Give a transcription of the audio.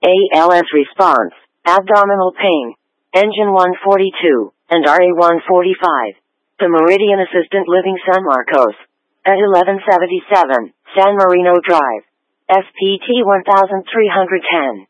ALS response, abdominal pain, engine 142, and RA 145. The Meridian Assistant Living San Marcos. At 1177, San Marino Drive. SPT 1310.